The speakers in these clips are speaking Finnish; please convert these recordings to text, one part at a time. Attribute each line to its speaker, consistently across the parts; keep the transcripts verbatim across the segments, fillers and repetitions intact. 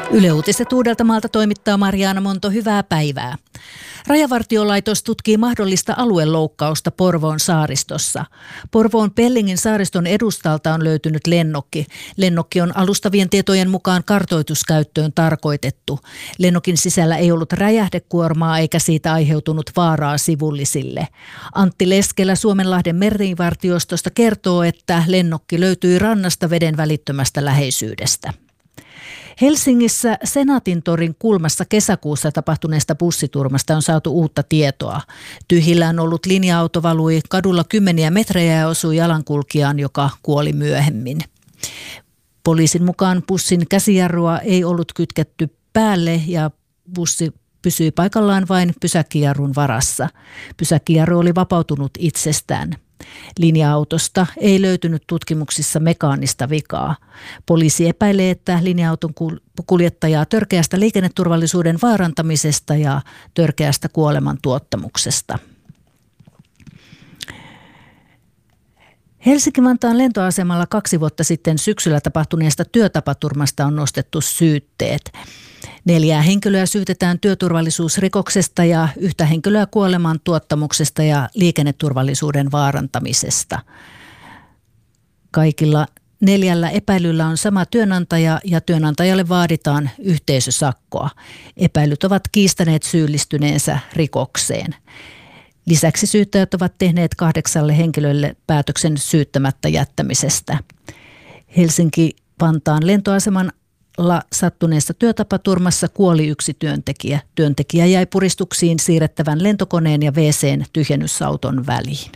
Speaker 1: Yle Uutiset Uudeltamaalta toimittaa Mariana Monto, hyvää päivää. Rajavartiolaitos tutkii mahdollista alueloukkausta Porvoon saaristossa. Porvoon Pellingin saariston edustalta on löytynyt lennokki. Lennokki on alustavien tietojen mukaan kartoituskäyttöön tarkoitettu. Lennokin sisällä ei ollut räjähdekuormaa eikä siitä aiheutunut vaaraa sivullisille. Antti Leskelä Suomenlahden merivartiostosta kertoo, että lennokki löytyi rannasta veden välittömästä läheisyydestä. Helsingissä Senaatintorin kulmassa kesäkuussa tapahtuneesta bussiturmasta on saatu uutta tietoa. Tyhjillä on ollut linja-auto valui kadulla kymmeniä metrejä ja osui jalankulkijaan, joka kuoli myöhemmin. Poliisin mukaan bussin käsijarrua ei ollut kytketty päälle ja bussi pysyi paikallaan vain pysäkkijarrun varassa. Pysäkkijarru oli vapautunut itsestään. Linja-autosta ei löytynyt tutkimuksissa mekaanista vikaa. Poliisi epäilee, että linja-auton kuljettajaa törkeästä liikenneturvallisuuden vaarantamisesta ja törkeästä kuoleman tuottamuksesta. Helsinki-Vantaan lentoasemalla kaksi vuotta sitten syksyllä tapahtuneesta työtapaturmasta on nostettu syytteet. Neljää henkilöä syytetään työturvallisuusrikoksesta ja yhtä henkilöä kuoleman tuottamuksesta ja liikenneturvallisuuden vaarantamisesta. Kaikilla neljällä epäilyllä on sama työnantaja ja työnantajalle vaaditaan yhteisösakkoa. Epäilyt ovat kiistäneet syyllistyneensä rikokseen. Lisäksi syyttäjät ovat tehneet kahdeksalle henkilölle päätöksen syyttämättä jättämisestä. Helsinki-Vantaan lentoaseman sattuneessa työtapaturmassa kuoli yksi työntekijä. Työntekijä jäi puristuksiin siirrettävän lentokoneen ja W C:n tyhjennysauton väliin.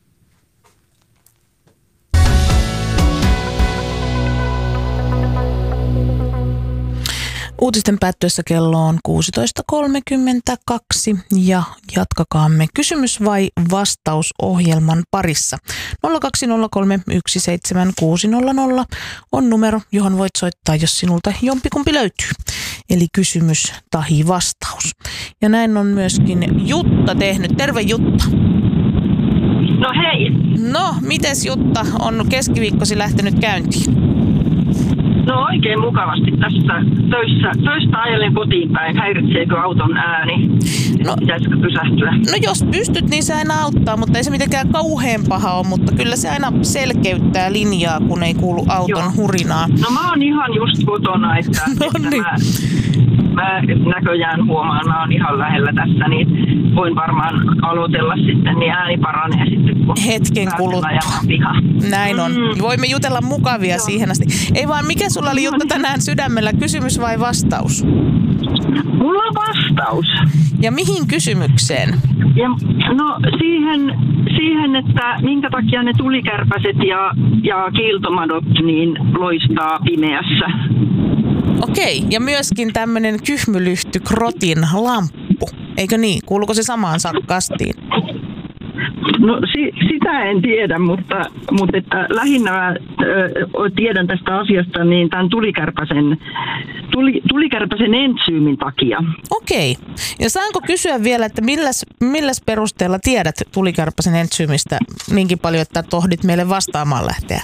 Speaker 2: Uutisten päättyessä kello on kuusitoista kolmekymmentäkaksi ja jatkakaamme kysymys vai vastaus -ohjelman parissa. nolla kaksi nolla kolme yksi seitsemän kuusi nolla nolla on numero, johon voit soittaa, jos sinulta jompikumpi löytyy. Eli kysymys tahi vastaus. Ja näin on myöskin Jutta tehnyt. Terve Jutta.
Speaker 3: No hei.
Speaker 2: No, mites Jutta on keskiviikkosi lähtenyt käyntiin?
Speaker 3: No oikein mukavasti tässä töissä, töistä ajelen kotiin päin. Häiritseekö auton ääni?
Speaker 2: No,
Speaker 3: pitäisikö pysähtyä?
Speaker 2: No jos pystyt, niin se aina auttaa, mutta ei se mitenkään kauhean paha ole, mutta kyllä se aina selkeyttää linjaa, kun ei kuulu auton Joo. hurinaa.
Speaker 3: No mä oon ihan just kotona, että,
Speaker 2: no
Speaker 3: että
Speaker 2: niin.
Speaker 3: mä, mä näköjään huomaan, mä oon ihan lähellä tässä, niin voin varmaan aloitella sitten, niin ääni paranee sitten, kun
Speaker 2: hetken kuluttua. Näin on. Mm. Voimme jutella mukavia Joo. siihen asti. Ei vaan, mikä sulla oli Jutta tänään sydämellä, kysymys vai vastaus?
Speaker 3: Mulla on vastaus.
Speaker 2: Ja mihin kysymykseen?
Speaker 3: Ja, no siihen, siihen, että minkä takia ne tulikärpäset ja, ja kiiltomadot niin loistaa pimeässä.
Speaker 2: Okei, ja myöskin tämmöinen kyhmylyhty krotin lamppu. Eikö niin? Kuuluuko se samaan kastiin?
Speaker 3: No si, sitä en tiedä, mutta, mutta että lähinnä ö, tiedän tästä asiasta niin tämän tulikärpäsen, tuli, tulikärpäsen entsyymin takia.
Speaker 2: Okei. Ja saanko kysyä vielä, että milläs, milläs perusteella tiedät tulikärpäsen entsyymistä niinkin paljon, että tohdit meille vastaamaan lähteä?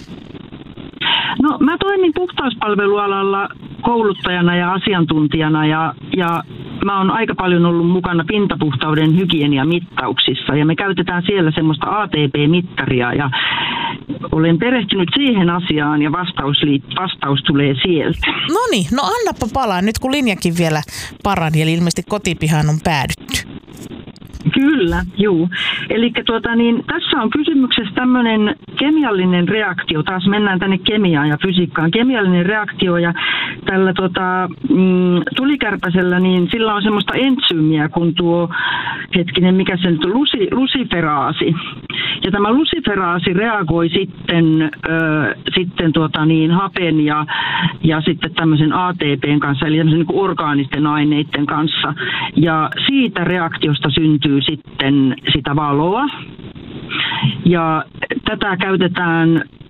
Speaker 3: No mä toimin puhtauspalvelualalla kouluttajana ja asiantuntijana ja, ja mä oon aika paljon ollut mukana pintapuhtauden hygieniamittauksissa ja me käytetään siellä semmoista A T P-mittaria ja olen perehtynyt siihen asiaan ja vastaus, vastaus tulee sieltä.
Speaker 2: Noniin, no annappa palaa nyt kun linjakin vielä parani, eli ilmeisesti kotipihaan on päädytty.
Speaker 3: Kyllä, juu. Eli tuota, niin, tässä on kysymyksessä tämmöinen kemiallinen reaktio. Taas mennään tänne kemiaan ja fysiikkaan. Kemiallinen reaktio ja tällä tota, mm, tulikärpäsellä, niin sillä on semmoista entsyymiä kuin tuo, hetkinen, mikä se nyt on, lusi, lusiferaasi. Ja tämä lusiferaasi reagoi sitten, ö, sitten tuota, niin, hapen ja, ja sitten tämmöisen A T P:n kanssa, eli tämmöisen niin kuin orgaanisten aineiden kanssa. Ja siitä reaktiosta syntyy sitten sitä valoa. Ja tätä käytetään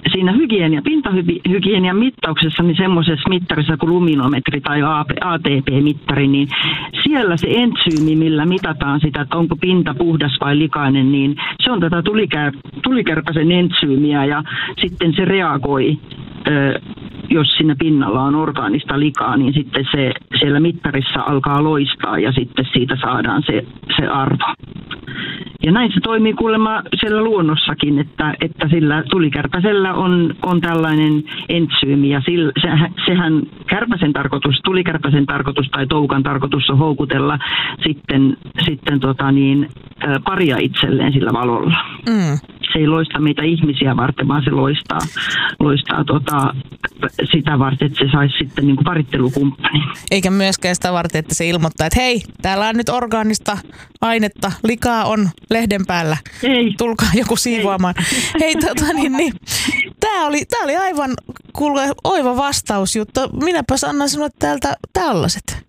Speaker 3: siinä hygienia, pintahygienian mittauksessa, niin semmoisessa mittarissa kuin luminometri tai A T P-mittari, niin siellä se entsyymi, millä mitataan sitä, että onko pinta puhdas vai likainen, niin se on tätä tulikär, tulikärpäsen entsyymiä ja sitten se reagoi, jos siinä pinnalla on orgaanista likaa, niin sitten se siellä mittarissa alkaa loistaa ja sitten siitä saadaan se, se arvo. Ja näin se toimii kuulemma siellä luonnossakin, että, että sillä tulikärpäsellä on, on tällainen entsyymi ja sillä, sehän, sehän kärpäsen tarkoitus, tulikärpäsen tarkoitus tai toukan tarkoitus on houkutella sitten, sitten tota niin, paria itselleen sillä valolla. Mm. Se ei loista meitä ihmisiä varten, vaan se loistaa, loistaa tota, sitä varten, että se saisi sitten niin kuin parittelukumppani.
Speaker 2: Eikä myöskään sitä varten, että se ilmoittaa, että hei, täällä on nyt orgaanista ainetta, likaa on lehden päällä. Ei. Tulkaa joku siivoamaan. Ei. Hei, tota, niin, niin. Tää oli, tää oli aivan kuule, oiva vastaus, Jutta. Minäpäs annan sinulle täältä tällaiset.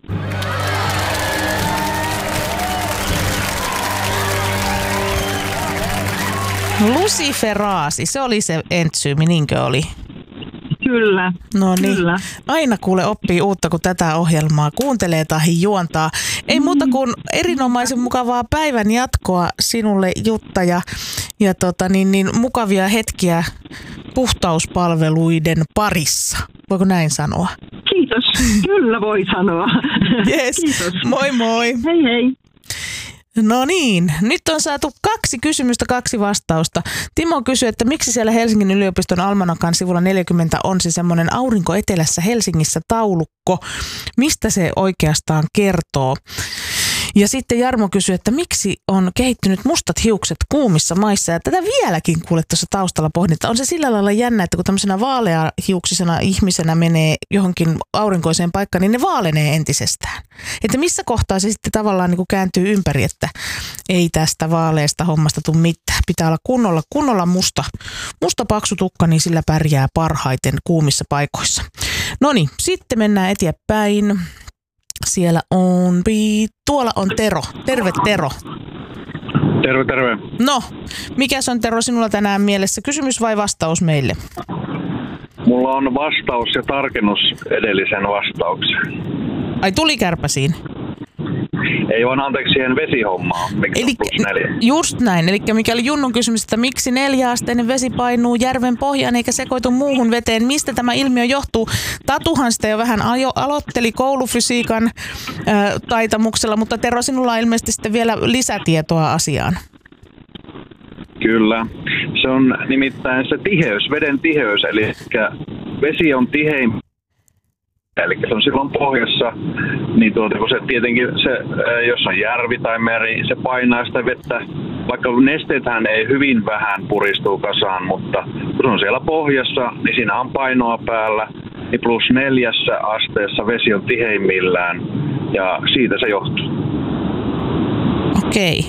Speaker 2: Luciferaasi, se oli se entsyymi, niinkö oli?
Speaker 3: Kyllä,
Speaker 2: no niin.
Speaker 3: Kyllä.
Speaker 2: Aina kuule oppii uutta, kun tätä ohjelmaa kuuntelee tai juontaa. Ei muuta kuin erinomaisen mukavaa päivän jatkoa sinulle, Jutta, ja, ja tota, niin, niin, mukavia hetkiä puhtauspalveluiden parissa. Voiko näin sanoa?
Speaker 3: Kiitos, kyllä voi sanoa.
Speaker 2: Yes. Kiitos. Moi moi.
Speaker 3: Hei hei.
Speaker 2: No niin, nyt on saatu kaksi kysymystä, kaksi vastausta. Timo kysyy, että miksi siellä Helsingin yliopiston almanakan sivulla neljäkymmentä on se semmoinen aurinko etelässä Helsingissä -taulukko. Mistä se oikeastaan kertoo? Ja sitten Jarmo kysyy, että miksi on kehittynyt mustat hiukset kuumissa maissa, ja tätä vieläkin kuule tuossa taustalla pohdinta. On se sillä lailla jännä, että kun tämmöisenä vaaleahiuksisena ihmisenä menee johonkin aurinkoiseen paikkaan, niin ne vaalenee entisestään. Että missä kohtaa se sitten tavallaan niin kuin kääntyy ympäri, että ei tästä vaaleasta hommasta tule mitään. Pitää olla kunnolla, kunnolla musta, musta paksu tukka, niin sillä pärjää parhaiten kuumissa paikoissa. No niin, sitten mennään eteenpäin. Siellä on, tuolla on Tero. Terve Tero.
Speaker 4: Terve, terve.
Speaker 2: No, mikäs on Tero sinulla tänään mielessä? Kysymys vai vastaus meille?
Speaker 4: Mulla on vastaus ja tarkennus edellisen vastaukseen.
Speaker 2: Ai tulikärpäsiin?
Speaker 4: Ei vaan anteeksi siihen vesihommaan, mikä
Speaker 2: eli,
Speaker 4: on plus neljä.
Speaker 2: Just näin, eli mikä oli Junnun kysymys, että miksi neljäasteinen vesi painuu järven pohjaan eikä sekoitu muuhun veteen? Mistä tämä ilmiö johtuu? Tatuhan sitä jo vähän ajo, aloitteli koulufysiikan äh, taitamuksella, mutta Tero, sinulla on ilmeisesti sitten vielä lisätietoa asiaan.
Speaker 4: Kyllä. Se on nimittäin se tiheys, veden tiheys, eli vesi on tihein. Eli se on silloin pohjassa, niin tuota, kun se tietenkin, se, jos on järvi tai meri, se painaa sitä vettä, vaikka nesteethän ei hyvin vähän puristuu kasaan, mutta kun se on siellä pohjassa, niin siinä on painoa päällä, niin plus neljässä asteessa vesi on tiheimmillään, ja siitä se johtuu.
Speaker 2: Okei.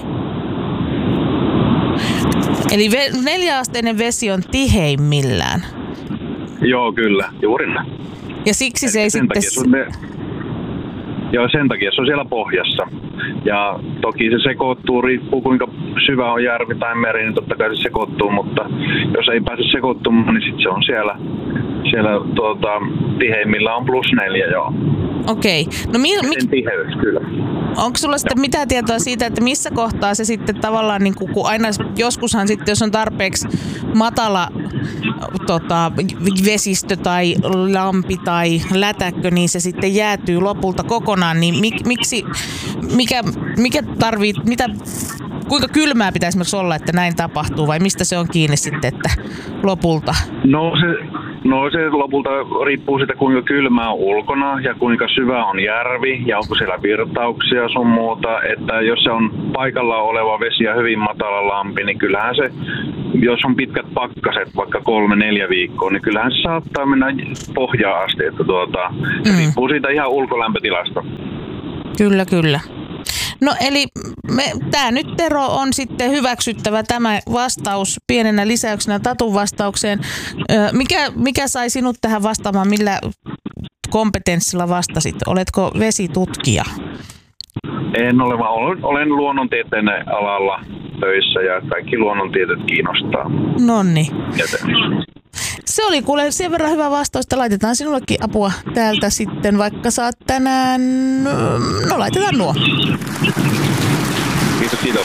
Speaker 2: Eli ve- neljäasteinen vesi on tiheimmillään?
Speaker 4: Joo, kyllä, juuri näin.
Speaker 2: Ja siksi se ei sitten...
Speaker 4: Ne... Joo, sen takia se on siellä pohjassa. Ja toki se sekoittuu, riippuu kuinka syvä on järvi tai meri, niin totta kai se sekoittuu, mutta jos ei pääse sekoittumaan, niin sitten se on siellä, siellä tuota, tiheimmillä on plus neljä, joo.
Speaker 2: Okei. No mi- mik...
Speaker 4: tiheys, kyllä.
Speaker 2: Onko sulla sitten mitään tietoa siitä, että missä kohtaa se sitten tavallaan, niin kun aina joskushan sitten, jos on tarpeeksi matala tota, vesistö tai lampi tai lätäkkö, niin se sitten jäätyy lopulta kokonaan, niin mik, miksi, mikä, mikä tarvii, mitä, kuinka kylmää pitäisi myös olla, että näin tapahtuu, vai mistä se on kiinni sitten, että lopulta?
Speaker 4: No se... No se lopulta riippuu siitä, kuinka kylmää on ulkona ja kuinka syvä on järvi ja onko siellä virtauksia sun muuta. Että jos se on paikalla oleva vesi ja hyvin matala lampi, niin kyllähän se, jos on pitkät pakkaset, vaikka kolme, neljä viikkoa, niin kyllähän se saattaa mennä pohjaan asti. Että tuota, se mm. riippuu siitä ihan ulkolämpötilasta.
Speaker 2: Kyllä, kyllä. No eli tämä nyt Tero on sitten hyväksyttävä tämä vastaus pienenä lisäyksenä Tatun vastaukseen. Mikä, mikä sai sinut tähän vastaamaan, millä kompetenssilla vastasit? Oletko vesitutkija?
Speaker 4: En ole, vaan olen luonnontieteen alalla töissä ja kaikki luonnontieteet kiinnostaa.
Speaker 2: Nonni. Se oli kuule sen verran hyvä vastaus, että laitetaan sinullekin apua täältä sitten, vaikka saat tänään, no laitetaan nuo.
Speaker 4: Kiitos, kiitos.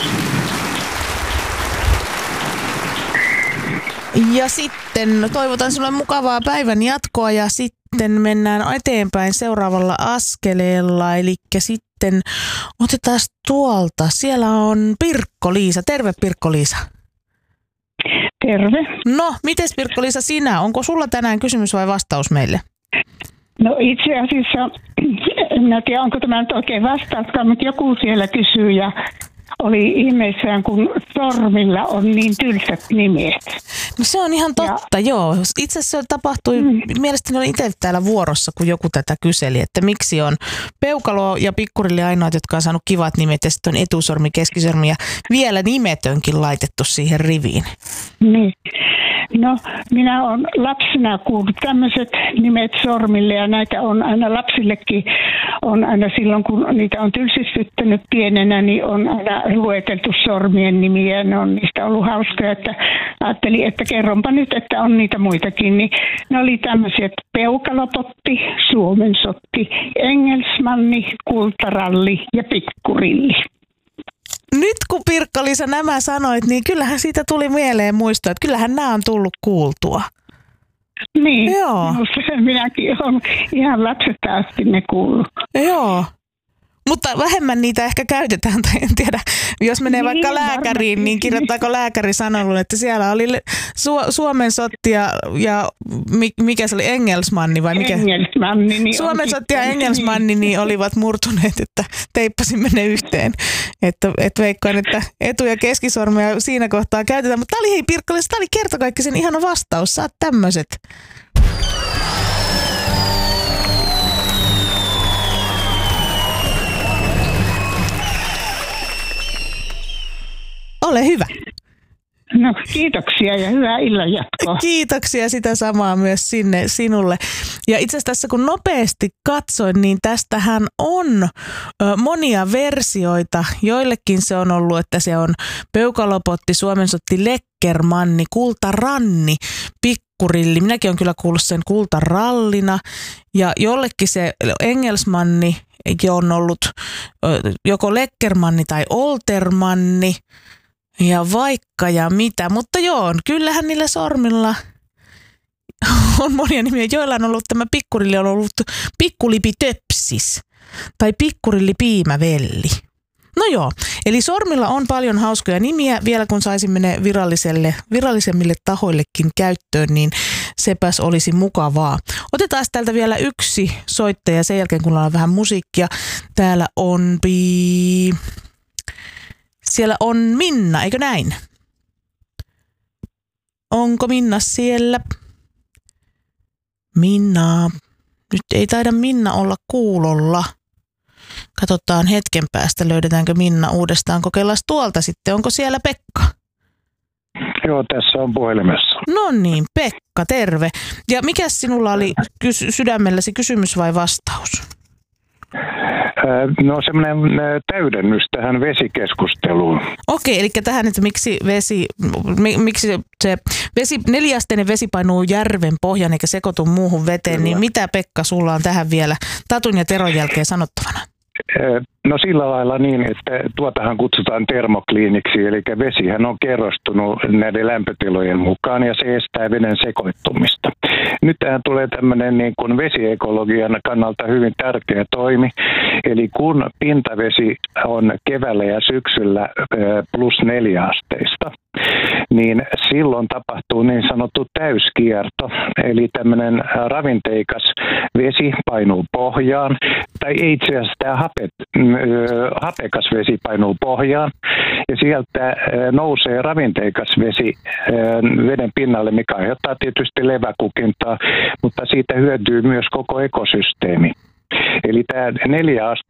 Speaker 2: Ja sitten toivotan sinulle mukavaa päivän jatkoa ja sitten mennään eteenpäin seuraavalla askeleella. Eli sitten otetaan tuolta. Siellä on Pirkko-Liisa. Terve Pirkko-Liisa.
Speaker 5: Terve.
Speaker 2: No, mites Pirkko-Liisa sinä? Onko sulla tänään kysymys vai vastaus meille?
Speaker 5: No itse asiassa, en tiedä onko tämä nyt oikein vastauskaan, mutta joku siellä kysyy ja oli ihmeissään, kun sormilla on niin tylsät nimet.
Speaker 2: No se on ihan totta, ja joo. Itse asiassa se tapahtui, mm. mielestäni olin itse täällä vuorossa, kun joku tätä kyseli, että miksi on peukalo ja pikkurilli ainoat, jotka on saanut kivat nimet, ja sitten on etusormi, keskisormi ja vielä nimetönkin laitettu siihen riviin.
Speaker 5: Niin. No, minä olen lapsena kuullut tämmöiset nimet sormille ja näitä on aina lapsillekin, on aina silloin kun niitä on tylsistyttänyt pienenä, niin on aina lueteltu sormien nimiä. Ne on niistä ollut hauskaa, että ajattelin, että kerronpa nyt, että on niitä muitakin. Niin ne oli tämmöisiä peukalopotti, suomensotti, engelsmanni, kultaralli ja pikkurilli.
Speaker 2: Nyt kun Pirkko-Liisa nämä sanoit, niin kyllähän siitä tuli mieleen muistoa, että kyllähän nämä on tullut kuultua.
Speaker 5: Niin,
Speaker 2: joo.
Speaker 5: Minäkin olen ihan lapsesta asti ne kuullut.
Speaker 2: Joo, mutta vähemmän niitä ehkä käytetään, tai en tiedä, jos menee niin, vaikka lääkäriin, varmasti. Niin kirjoittaako lääkäri sanonut, että siellä oli Su- Suomen sotti ja, ja mikä se oli, Engelsmanni vai mikä?
Speaker 5: Engelsmanni. Niin
Speaker 2: Suomen sotti ja Engelsmanni niin olivat murtuneet, että teippasimme ne yhteen. Että et veikkoin, että etu- ja keskisormea siinä kohtaa käytetään. Mutta tämä oli hei Pirkko-Liisa, tämä oli kertakaikkisen ihana vastaus. Saat tämmöiset. Ole hyvä.
Speaker 5: No kiitoksia ja hyvää illan jatkoa.
Speaker 2: Kiitoksia sitä samaa myös sinne sinulle. Ja itse asiassa tässä kun nopeasti katsoin, niin tästähän on ö, monia versioita. Joillekin se on ollut, että se on peukalopotti, suomensotti, lekkermanni, kultaranni, pikkurilli. Minäkin olen kyllä kuullut sen kultarallina. Ja jollekin se engelsmanni on ollut ö, joko lekkermanni tai oltermanni. Ja vaikka ja mitä, mutta joo, kyllähän niillä sormilla on monia nimiä. Joilla on ollut tämä pikkurilli, on ollut pikkulipitöpsis tai pikkurilli piimävelli. No joo, eli sormilla on paljon hauskoja nimiä. Vielä kun saisimme ne viralliselle, virallisemmille tahoillekin käyttöön, niin sepäs olisi mukavaa. Otetaan täältä vielä yksi soittaja sen jälkeen, kun ollaan vähän musiikkia. Täällä on pi... Siellä on Minna, eikö näin? Onko Minna siellä? Minna. Nyt ei taida Minna olla kuulolla. Katsotaan hetken päästä, löydetäänkö Minna uudestaan. Kokeillaan tuolta sitten. Onko siellä Pekka?
Speaker 6: Joo, tässä on puhelimessa.
Speaker 2: No niin, Pekka, terve. Ja mikä sinulla oli kys- sydämelläsi, kysymys vai vastaus?
Speaker 6: No semmoinen täydennys tähän vesikeskusteluun.
Speaker 2: Okei, eli tähän, että miksi vesi, miksi se vesi, neliasteinen vesi painuu järven pohjan eikä sekoitu muuhun veteen, Kyllä. Niin mitä Pekka sulla on tähän vielä Tatun ja Teron jälkeen sanottavana?
Speaker 6: No sillä lailla niin, että tuotahan kutsutaan termokliiniksi, eli vesihän on kerrostunut näiden lämpötilojen mukaan ja se estää veden sekoittumista. Nyt tähän tulee tämmöinen niin kuin vesiekologian kannalta hyvin tärkeä toimi, eli kun pintavesi on keväällä ja syksyllä plus neljä asteista, niin silloin tapahtuu niin sanottu täyskierto, eli tämmöinen ravinteikas vesi painuu pohjaan, tai itse asiassa tämä hapet, hapekas vesi painuu pohjaan, ja sieltä nousee ravinteikas vesi veden pinnalle, mikä aiheuttaa tietysti leväkukintaa, mutta siitä hyötyy myös koko ekosysteemi. Eli tämä neljä astetta